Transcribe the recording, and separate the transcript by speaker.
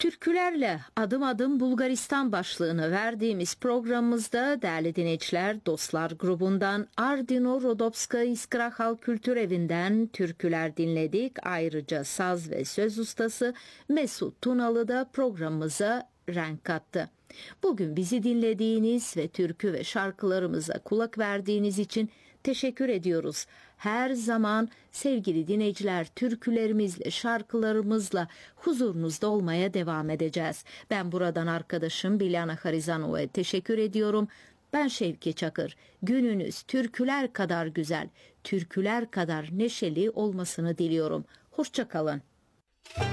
Speaker 1: Türkülerle adım adım Bulgaristan başlığını verdiğimiz programımızda değerli dinleyiciler, Dostlar grubundan Ardino Rodopska İskra Halk Kültür Evi'nden türküler dinledik. Ayrıca saz ve söz ustası Mesut Tunalı da programımıza renk kattı. Bugün bizi dinlediğiniz ve türkü ve şarkılarımıza kulak verdiğiniz için teşekkür ediyoruz. Her zaman sevgili dinleyiciler, türkülerimizle, şarkılarımızla huzurunuzda olmaya devam edeceğiz. Ben buradan arkadaşım Bilyana Harizanova'ya teşekkür ediyorum. Ben Şevki Çakır. Gününüz türküler kadar güzel, türküler kadar neşeli olmasını diliyorum. Hoşça kalın.